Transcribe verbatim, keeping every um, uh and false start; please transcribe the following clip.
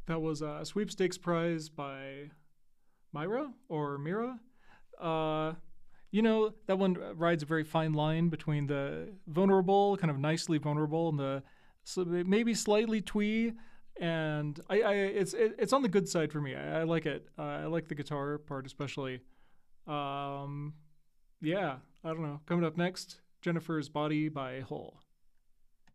That was a sweepstakes prize by Myra or Mira. Uh, you know, that one rides a very fine line between the vulnerable, kind of nicely vulnerable, and the maybe slightly twee. And I, I it's it, it's on the good side for me. I, I like it. Uh, I like the guitar part especially. Um, yeah, I don't know. Coming up next, Jennifer's Body by Hull.